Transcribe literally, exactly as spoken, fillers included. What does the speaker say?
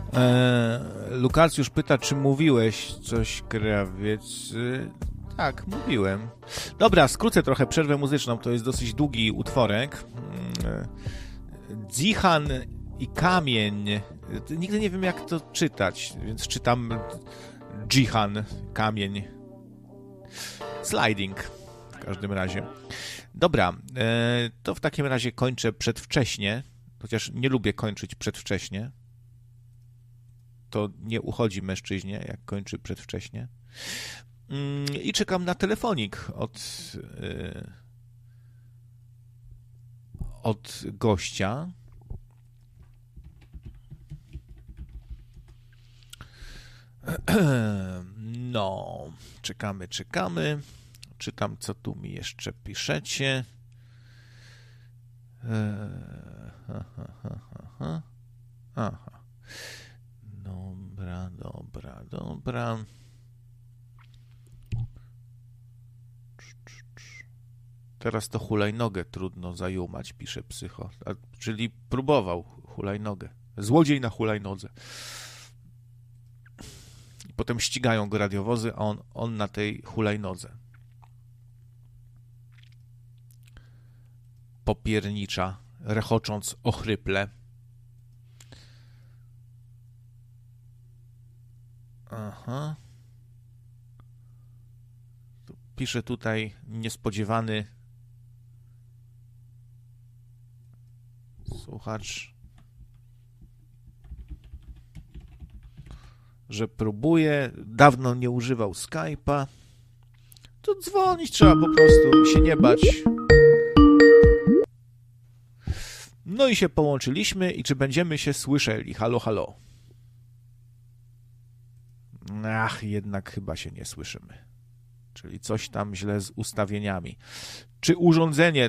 E, Lukacjusz pyta, czy mówiłeś coś, krawiec. Tak, mówiłem. Dobra, skrócę trochę przerwę muzyczną, to jest dosyć długi utworek. Dzichan i kamień. Nigdy nie wiem, jak to czytać, więc czytam Dzichan, kamień. Sliding w każdym razie. Dobra, to w takim razie kończę przedwcześnie, chociaż nie lubię kończyć przedwcześnie. To nie uchodzi mężczyźnie, jak kończy przedwcześnie. I czekam na telefonik od, od gościa. No, czekamy, czekamy. Czytam, co tu mi jeszcze piszecie. Aha. Aha. Dobra, dobra, dobra. Teraz to hulajnogę trudno zajumać, pisze Psycho. A, czyli próbował hulajnogę. Złodziej na hulajnodze. I potem ścigają go radiowozy, a on, on na tej hulajnodze. Popiernicza, rechocząc ochryple. Aha. Pisze tutaj niespodziewany słuchacz, że próbuje, dawno nie używał Skype'a. To dzwonić trzeba po prostu, się nie bać. No i się połączyliśmy i czy będziemy się słyszeli? Halo, halo. Ach, jednak chyba się nie słyszymy. Czyli coś tam źle z ustawieniami. Czy urządzenie